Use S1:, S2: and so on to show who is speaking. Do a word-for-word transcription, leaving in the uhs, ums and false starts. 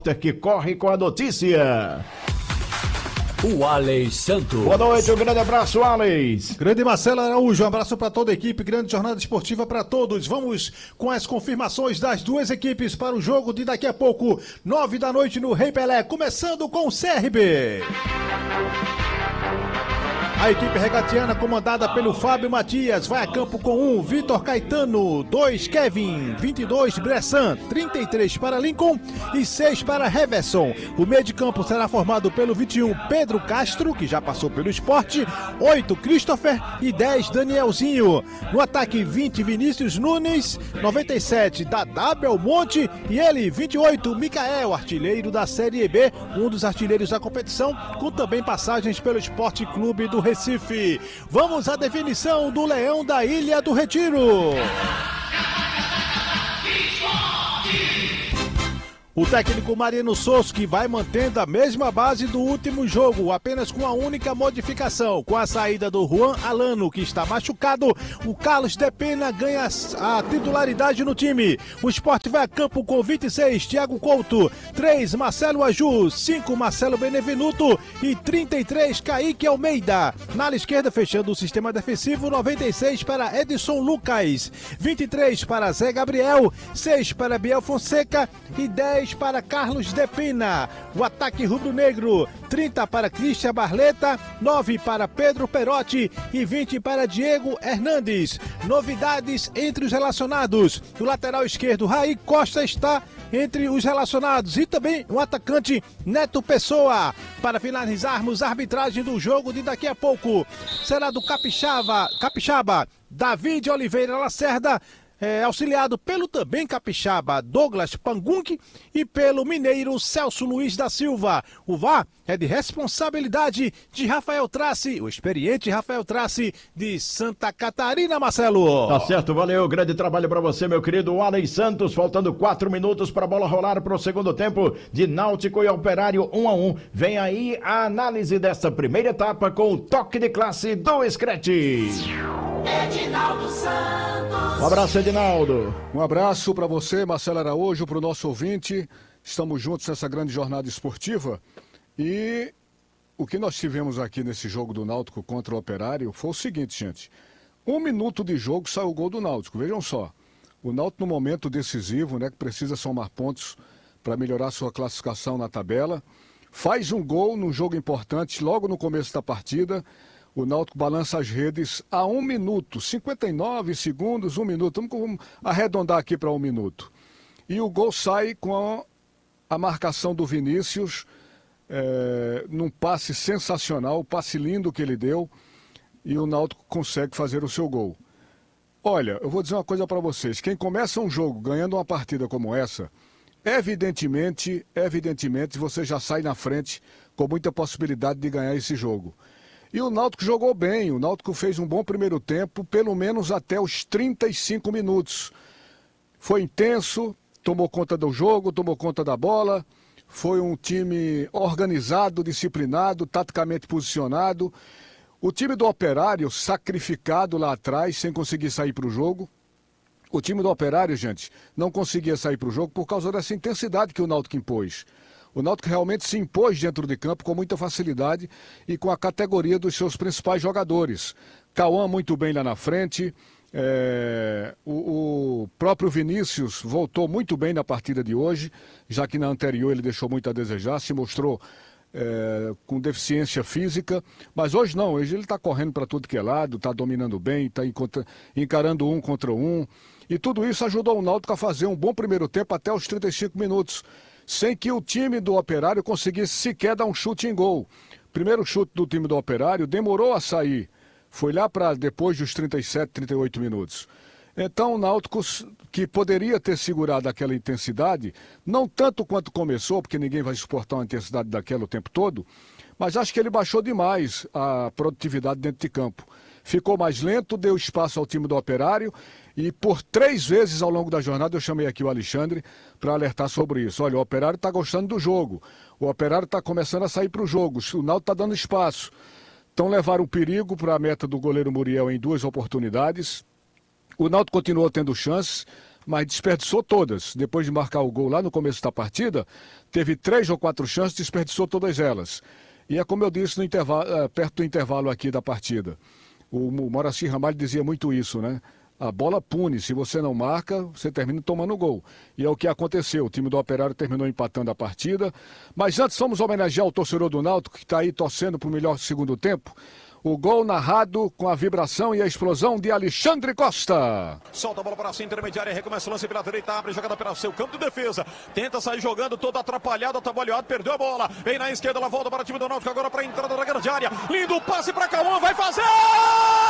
S1: Que corre com a notícia.
S2: O Alex Santos.
S1: Boa noite, um grande abraço, Alex.
S3: Grande Marcelo Araújo, um abraço para toda a equipe, grande jornada esportiva para todos. Vamos com as confirmações das duas equipes para o jogo de daqui a pouco, nove da noite no Rei Pelé, começando com o C R B. A equipe regatiana, comandada pelo Fábio Matias, vai a campo com um Vitor Caetano, dois Kevin, vinte e dois Bressan, trinta e três para Lincoln e seis para Heverson. O meio de campo será formado pelo vinte e um Pedro Castro, que já passou pelo Sport, oito Christopher e dez Danielzinho. No ataque, vinte Vinícius Nunes, noventa e sete Dadá Belmonte e ele, vinte e oito Micael, artilheiro da Série B, um dos artilheiros da competição, com também passagens pelo Esporte Clube do Recife. Vamos à definição do Leão da Ilha do Retiro. O técnico Mariano Soski vai mantendo a mesma base do último jogo, apenas com a única modificação. Com a saída do Juan Alano, que está machucado, o Carlos de Pena ganha a titularidade no time. O Sport vai a campo com vinte e seis, Thiago Couto, três, Marcelo Aju, cinco, Marcelo Benevenuto e trinta e três, Kaique Almeida. Na ala esquerda, fechando o sistema defensivo, noventa e seis para Edson Lucas, vinte e três para Zé Gabriel, seis para Biel Fonseca e dez para Carlos de Pina. O ataque rubro-negro, trinta para Christian Barleta, nove para Pedro Perotti e vinte para Diego Hernandes. Novidades entre os relacionados. O lateral esquerdo, Raí Costa, está entre os relacionados e também o atacante Neto Pessoa. Para finalizarmos a arbitragem do jogo de daqui a pouco, será do Capixaba, Capixaba David Oliveira Lacerda, É, auxiliado pelo também capixaba Douglas Pangunque e pelo mineiro Celso Luiz da Silva. O V A R é de responsabilidade de Rafael Trace, o experiente Rafael Trace de Santa Catarina, Marcelo.
S1: Tá certo, valeu, grande trabalho pra você, meu querido Alex Santos, faltando quatro minutos pra bola rolar pro segundo tempo de Náutico e Operário um a um. Vem aí a análise dessa primeira etapa com o toque de classe do Screte.
S4: Edinaldo Santos.
S1: Um abraço, Edinaldo.
S3: Um abraço para você, Marcelo Araújo, para o nosso ouvinte. Estamos juntos nessa grande jornada esportiva. E o que nós tivemos aqui nesse jogo do Náutico contra o Operário foi o seguinte, gente. Um minuto de jogo saiu o gol do Náutico. Vejam só. O Náutico no momento decisivo, né, que precisa somar pontos para melhorar sua classificação na tabela, faz um gol num jogo importante logo no começo da partida. O Náutico balança as redes a um minuto, cinquenta e nove segundos, um minuto. Vamos arredondar aqui para um minuto. E o gol sai com a marcação do Vinícius, é, num passe sensacional, passe lindo que ele deu, e o Náutico consegue fazer o seu gol. Olha, eu vou dizer uma coisa para vocês. Quem começa um jogo ganhando uma partida como essa, evidentemente, evidentemente, você já sai na frente com muita possibilidade de ganhar esse jogo. E o Náutico jogou bem, o Náutico fez um bom primeiro tempo, pelo menos até os trinta e cinco minutos. Foi intenso, tomou conta do jogo, tomou conta da bola, foi um time organizado, disciplinado, taticamente posicionado. O time do Operário sacrificado lá atrás, sem conseguir sair para o jogo. O time do Operário, gente, não conseguia sair para o jogo por causa dessa intensidade que o Náutico impôs. O Náutico realmente se impôs dentro de campo com muita facilidade e com a categoria dos seus principais jogadores. Cauã muito bem lá na frente, é, o, o próprio Vinícius voltou muito bem na partida de hoje, já que na anterior ele deixou muito a desejar, se mostrou é, com deficiência física, mas hoje não, hoje ele está correndo para tudo que é lado, está dominando bem, está encarando um contra um, e tudo isso ajudou o Náutico a fazer um bom primeiro tempo até os trinta e cinco minutos. Sem que o time do Operário conseguisse sequer dar um chute em gol. Primeiro chute do time do Operário demorou a sair. Foi lá para depois dos trinta e sete, trinta e oito minutos. Então o Náutico, que poderia ter segurado aquela intensidade, não tanto quanto começou, porque ninguém vai suportar uma intensidade daquela o tempo todo, mas acho que ele baixou demais a produtividade dentro de campo. Ficou mais lento, deu espaço ao time do Operário e por três vezes ao longo da jornada eu chamei aqui o Alexandre para alertar sobre isso. Olha, o Operário está gostando do jogo, o Operário está começando a sair para o jogo, o Náutico está dando espaço. Então levaram um perigo para a meta do goleiro Muriel em duas oportunidades. O Náutico continuou tendo chances, mas desperdiçou todas. Depois de marcar o gol lá no começo da partida, teve três ou quatro chances, desperdiçou todas elas. E é como eu disse no intervalo, perto do intervalo aqui da partida. O Moacir Ramalho dizia muito isso, né? A bola pune, se você não marca, você termina tomando gol. E é o que aconteceu, o time do Operário terminou empatando a partida. Mas antes vamos homenagear o torcedor do Náutico, que está aí torcendo para o melhor segundo tempo. O gol narrado com a vibração e a explosão de Alexandre Costa.
S5: Solta a bola para a intermediária, recomeça o lance pela direita, abre jogada pelo seu campo de defesa. Tenta sair jogando, todo atrapalhado, atabalhado, perdeu a bola. Vem na esquerda, ela volta para o time do Náutico agora para a entrada da grande área. Lindo passe para Cauã, vai fazer!